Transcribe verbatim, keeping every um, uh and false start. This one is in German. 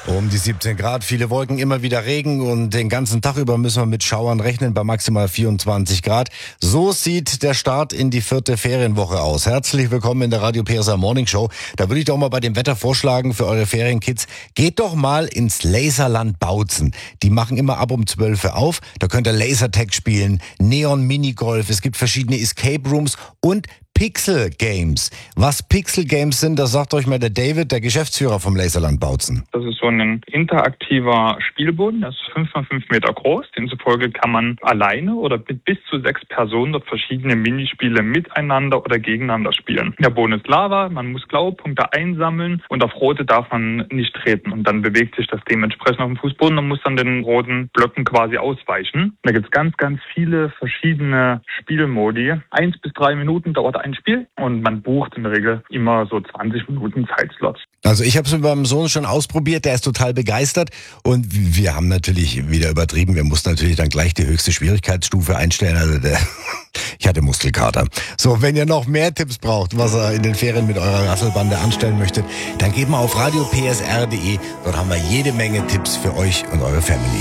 Um die siebzehn Grad, viele Wolken, immer wieder Regen und den ganzen Tag über müssen wir mit Schauern rechnen bei maximal vierundzwanzig Grad. So sieht der Start in die vierte Ferienwoche aus. Herzlich willkommen in der Radio P S R Morning Show. Da würde ich doch mal bei dem Wetter vorschlagen für eure Ferienkids, geht doch mal ins Laserland Bautzen. Die machen immer ab um zwölf Uhr auf. Da könnt ihr Lasertag spielen, Neon Minigolf, es gibt verschiedene Escape Rooms und Pixel Games. Was Pixel Games sind, das sagt euch mal der David, der Geschäftsführer vom Laserland Bautzen. Das ist so ein interaktiver Spielboden, der ist fünf mal fünf Meter groß. Demzufolge kann man alleine oder mit bis zu sechs Personen dort verschiedene Minispiele miteinander oder gegeneinander spielen. Der Boden ist Lava, man muss Glaupunkte einsammeln und auf rote darf man nicht treten. Und dann bewegt sich das dementsprechend auf dem Fußboden und muss dann den roten Blöcken quasi ausweichen. Da gibt es ganz, ganz viele verschiedene Spielmodi. Eins bis drei Minuten dauert ein Spiel und man bucht in der Regel immer so zwanzig Minuten Zeitslots. Also ich habe es mit meinem Sohn schon ausprobiert, der ist total begeistert und wir haben natürlich wieder übertrieben, wir mussten natürlich dann gleich die höchste Schwierigkeitsstufe einstellen, also der, ich hatte Muskelkater. So, wenn ihr noch mehr Tipps braucht, was ihr in den Ferien mit eurer Rasselbande anstellen möchtet, dann geht mal auf radio p s r punkt d e, dort haben wir jede Menge Tipps für euch und eure Family.